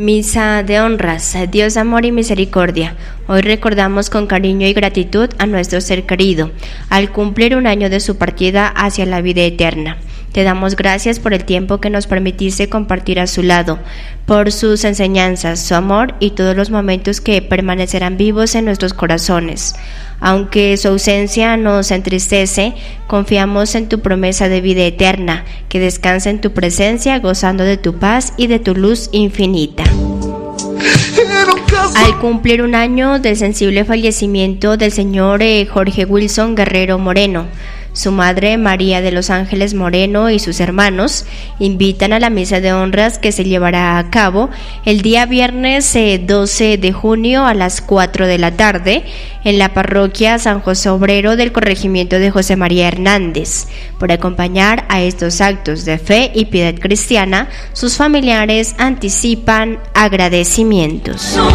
Misa de honras, Dios amor y misericordia. Hoy recordamos con cariño y gratitud a nuestro ser querido, al cumplir un año de su partida hacia la vida eterna. Te damos gracias por el tiempo que nos permitiste compartir a su lado, por sus enseñanzas, su amor y todos los momentos que permanecerán vivos en nuestros corazones. Aunque su ausencia nos entristece, confiamos en tu promesa de vida eterna, que descansa en tu presencia, gozando de tu paz y de tu luz infinita. Al cumplir un año del sensible fallecimiento del señor Jorge Wilson Guerrero Moreno, su madre María de los Ángeles Moreno y sus hermanos invitan a la misa de honras que se llevará a cabo el día viernes 12 de junio a las 4 de la tarde en la parroquia San José Obrero del corregimiento de José María Hernández. Por acompañar a estos actos de fe y piedad cristiana, sus familiares anticipan agradecimientos.